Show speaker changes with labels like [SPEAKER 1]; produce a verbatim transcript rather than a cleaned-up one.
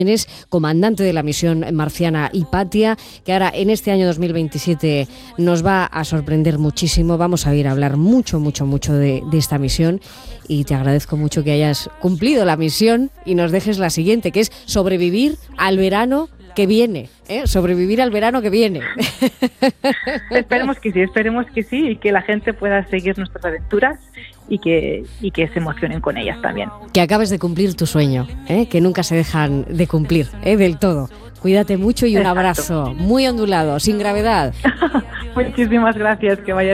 [SPEAKER 1] Es comandante de la misión marciana Hipatia, que ahora en este año dos mil veintisiete nos va a sorprender muchísimo. Vamos a ir a hablar mucho, mucho, mucho de, de esta misión, y te agradezco mucho que hayas cumplido la misión y nos dejes la siguiente, que es sobrevivir al verano que viene, ¿eh? Sobrevivir al verano que viene.
[SPEAKER 2] Esperemos que sí, esperemos que sí, y que la gente pueda seguir nuestras aventuras y que, y que se emocionen con ellas también.
[SPEAKER 1] Que acabes de cumplir tu sueño, ¿eh? Que nunca se dejan de cumplir, ¿eh? Del todo. Cuídate mucho y un
[SPEAKER 2] Exacto.
[SPEAKER 1] abrazo muy ondulado, sin gravedad.
[SPEAKER 2] Muchísimas gracias, que vaya